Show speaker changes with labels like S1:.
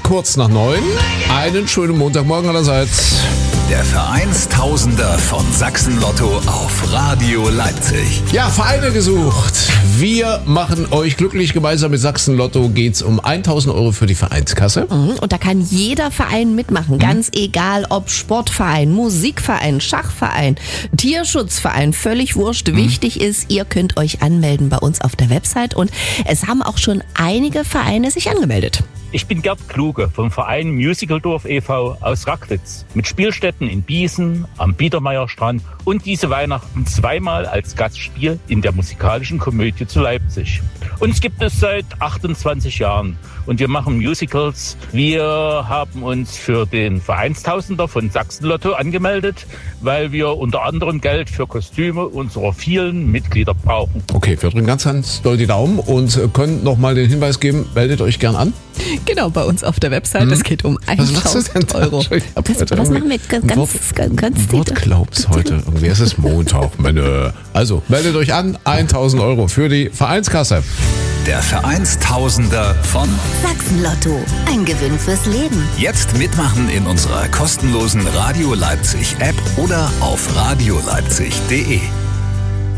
S1: kurz nach 9. Einen schönen Montagmorgen allerseits.
S2: Der Vereinstausender von Sachsen-Lotto auf Radio Leipzig.
S1: Ja, Vereine gesucht. Wir machen euch glücklich. Gemeinsam mit Sachsen-Lotto geht's um 1.000 Euro für die Vereinskasse.
S3: Und da kann jeder Verein mitmachen. Ganz egal, ob Sportverein, Musikverein, Schachverein, Tierschutzverein, völlig wurscht. Wichtig ist, ihr könnt euch anmelden bei uns auf der Website. Und es haben auch schon einige Vereine sich angemeldet.
S4: Ich bin Gerd Kluge vom Verein Musicaldorf e.V. aus Rackwitz mit Spielstätten in Biesen, am Biedermeierstrand und diese Weihnachten zweimal als Gastspiel in der musikalischen Komödie zu Leipzig. Uns gibt es seit 28 Jahren und wir machen Musicals. Wir haben uns für den Vereinstausender von Sachsen-Lotto angemeldet, weil wir unter anderem Geld für Kostüme unserer vielen Mitglieder brauchen.
S1: Okay, wir drücken ganz doll die Daumen und können nochmal den Hinweis geben, meldet euch gern an.
S3: Genau, bei uns auf der Website. Es geht um 1.000 Euro. Was machen wir ganz
S1: Wortklaubs heute. Irgendwie ist es Montag, meine. Also, meldet euch an. 1.000 Euro für die Vereinskasse.
S2: Der Vereinstausender von
S5: Sachsen-Lotto. Ein Gewinn fürs Leben.
S2: Jetzt mitmachen in unserer kostenlosen Radio Leipzig App oder auf radioleipzig.de.